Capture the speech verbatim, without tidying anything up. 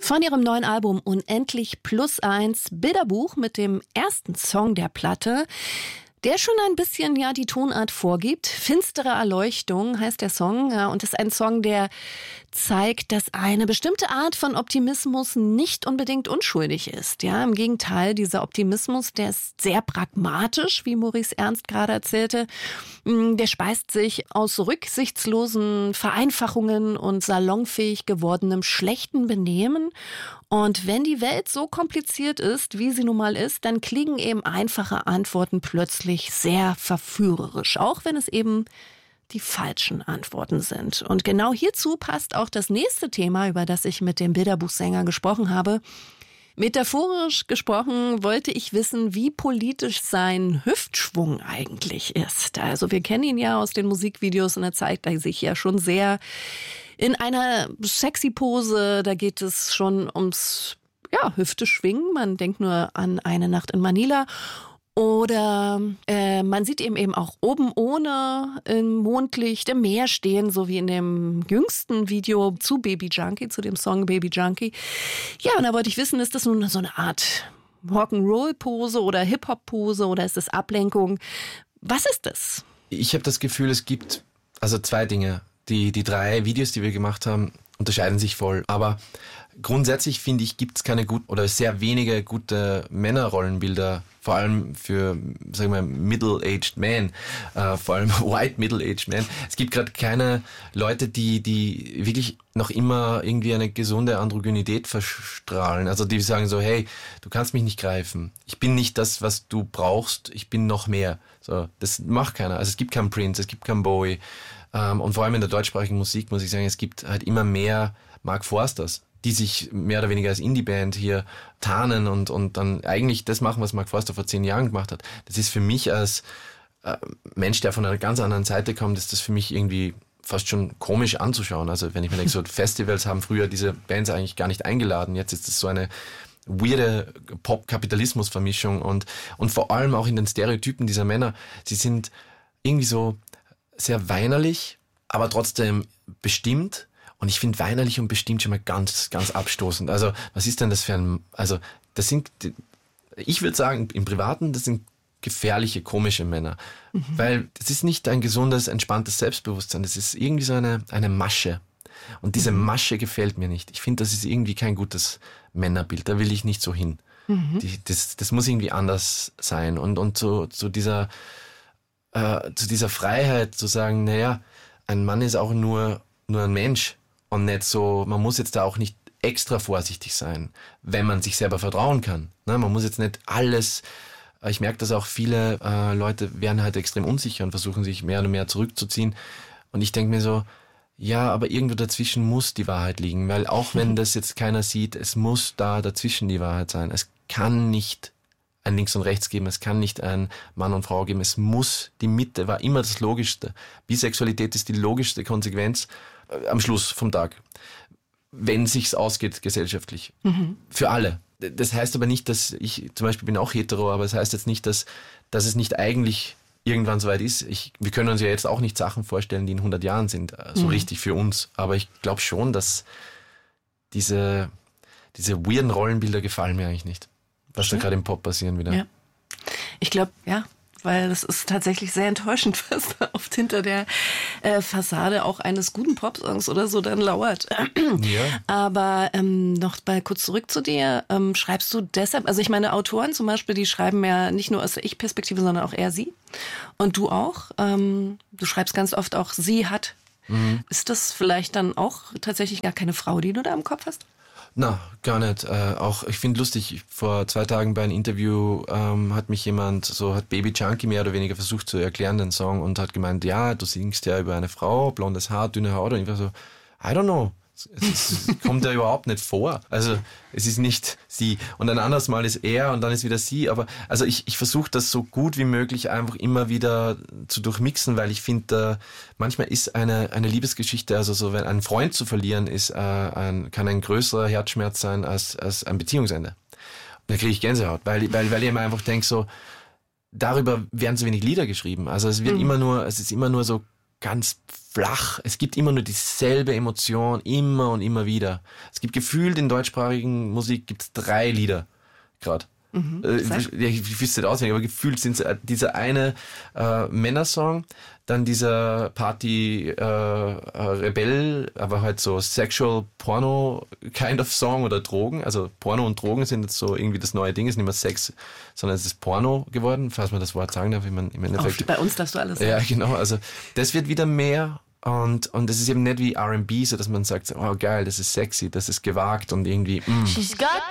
Von ihrem neuen Album Unendlich plus eins, Bilderbuch mit dem ersten Song der Platte, der schon ein bisschen ja die Tonart vorgibt. Finstere Erleuchtung heißt der Song, ja, und ist ein Song, der zeigt, dass eine bestimmte Art von Optimismus nicht unbedingt unschuldig ist. Ja, im Gegenteil, dieser Optimismus, der ist sehr pragmatisch, wie Maurice Ernst gerade erzählte. Der speist sich aus rücksichtslosen Vereinfachungen und salonfähig gewordenem schlechten Benehmen. Und wenn die Welt so kompliziert ist, wie sie nun mal ist, dann klingen eben einfache Antworten plötzlich sehr verführerisch, auch wenn es eben die falschen Antworten sind. Und genau hierzu passt auch das nächste Thema, über das ich mit dem Bilderbuchsänger gesprochen habe. Metaphorisch gesprochen wollte ich wissen, wie politisch sein Hüftschwung eigentlich ist. Also wir kennen ihn ja aus den Musikvideos und er zeigt er sich ja schon sehr in einer sexy Pose. Da geht es schon ums ja, Hüfte schwingen. Man denkt nur an Eine Nacht in Manila. Oder äh, man sieht ihn eben auch oben ohne im Mondlicht im Meer stehen, so wie in dem jüngsten Video zu Baby Junkie, zu dem Song Baby Junkie. Ja, und da wollte ich wissen, ist das nun so eine Art Rock'n'Roll-Pose oder Hip-Hop-Pose oder ist das Ablenkung? Was ist das? Ich habe das Gefühl, es gibt also zwei Dinge. Die, die drei Videos, die wir gemacht haben, unterscheiden sich voll. Aber grundsätzlich finde ich, gibt es keine gut oder sehr wenige gute Männerrollenbilder, vor allem für, sagen wir, middle-aged men, äh, vor allem white middle-aged men. Es gibt gerade keine Leute, die die wirklich noch immer irgendwie eine gesunde Androgynität verstrahlen. Also die sagen so, hey, du kannst mich nicht greifen. Ich bin nicht das, was du brauchst. Ich bin noch mehr. So, das macht keiner. Also es gibt keinen Prince, es gibt keinen Bowie. Ähm, und vor allem in der deutschsprachigen Musik muss ich sagen, es gibt halt immer mehr Mark Forsters, die sich mehr oder weniger als Indie-Band hier tarnen und, und dann eigentlich das machen, was Mark Forster vor zehn Jahren gemacht hat. Das ist für mich als äh, Mensch, der von einer ganz anderen Seite kommt, ist das für mich irgendwie fast schon komisch anzuschauen. Also wenn ich mir denke, so Festivals haben früher diese Bands eigentlich gar nicht eingeladen. Jetzt ist es so eine weirde Pop-Kapitalismus-Vermischung und, und vor allem auch in den Stereotypen dieser Männer. Sie sind irgendwie so sehr weinerlich, aber trotzdem bestimmt. Und ich finde weinerlich und bestimmt schon mal ganz, ganz abstoßend. Also, was ist denn das für ein, also, das sind, ich würde sagen, im Privaten, das sind gefährliche, komische Männer. Mhm. Weil das ist nicht ein gesundes, entspanntes Selbstbewusstsein. Das ist irgendwie so eine, eine Masche. Und diese mhm. Masche gefällt mir nicht. Ich finde, das ist irgendwie kein gutes Männerbild. Da will ich nicht so hin. Mhm. Die, das, das muss irgendwie anders sein. Und, und zu, zu dieser, äh, zu dieser Freiheit zu sagen, naja, ein Mann ist auch nur, nur ein Mensch. Und nicht so, man muss jetzt da auch nicht extra vorsichtig sein, wenn man sich selber vertrauen kann. Ne, man muss jetzt nicht alles, ich merke, dass auch viele äh, Leute werden halt extrem unsicher und versuchen sich mehr und mehr zurückzuziehen. Und ich denke mir so, ja, aber irgendwo dazwischen muss die Wahrheit liegen, weil auch wenn das jetzt keiner sieht, es muss da dazwischen die Wahrheit sein. Es kann nicht ein Links und Rechts geben, es kann nicht ein Mann und Frau geben, es muss, die Mitte war immer das Logischste. Bisexualität ist die logischste Konsequenz am Schluss vom Tag, wenn sich's ausgeht gesellschaftlich. Mhm. Für alle. Das heißt aber nicht, dass ich, zum Beispiel bin auch hetero, aber es das heißt jetzt nicht, dass, dass es nicht eigentlich irgendwann soweit ist. Ich, wir können uns ja jetzt auch nicht Sachen vorstellen, die in hundert Jahren sind, so mhm. richtig für uns. Aber ich glaube schon, dass diese, diese weirden Rollenbilder gefallen mir eigentlich nicht. Was ja. da gerade im Pop passieren wieder. Ja. Ich glaube, ja, weil das ist tatsächlich sehr enttäuschend, was da oft hinter der äh, Fassade auch eines guten Popsongs oder so dann lauert. Ja. Aber ähm, noch mal kurz zurück zu dir. Ähm, schreibst du deshalb, also ich meine, Autoren zum Beispiel, die schreiben ja nicht nur aus der Ich-Perspektive, sondern auch er, sie. Und du auch. Ähm, du schreibst ganz oft auch, sie hat. Mhm. Ist das vielleicht dann auch tatsächlich gar keine Frau, die du da im Kopf hast? Na, gar nicht. Äh, auch ich finde lustig, vor zwei Tagen bei einem Interview ähm, hat mich jemand, so hat Baby Junkie mehr oder weniger versucht zu erklären, den Song, und hat gemeint, ja, du singst ja über eine Frau, blondes Haar, dünne Haut, und ich war so, I don't know. Es, es kommt ja überhaupt nicht vor. Also es ist nicht sie. Und ein anderes Mal ist er und dann ist wieder sie. Aber also ich, ich versuche das so gut wie möglich einfach immer wieder zu durchmixen, weil ich finde, äh, manchmal ist eine eine Liebesgeschichte, also so wenn einen Freund zu verlieren, ist äh, ein, kann ein größerer Herzschmerz sein als als ein Beziehungsende. Und da kriege ich Gänsehaut, weil weil weil ich mir einfach denke, so darüber werden so wenig Lieder geschrieben. Also es wird mhm. immer nur, es ist immer nur so ganz flach. Es gibt immer nur dieselbe Emotion, immer und immer wieder. Es gibt gefühlt in deutschsprachigen Musik gibt's drei Lieder gerade. Mhm, äh, ich, ich wüsste nicht auswendig, aber gefühlt sind es dieser eine äh, Männersong, dann dieser Party äh, äh, Rebell, aber halt so Sexual Porno kind of Song oder Drogen. Also Porno und Drogen sind jetzt so irgendwie das neue Ding, ist nicht mehr Sex, sondern es ist Porno geworden, falls man das Wort sagen darf. Ich mein, im Endeffekt, Auch bei uns darfst du alles sagen. Ja, genau. Also das wird wieder mehr. Und, und es ist eben nicht wie R and B, so dass man sagt, oh geil, das ist sexy, das ist gewagt und irgendwie, mm. She's got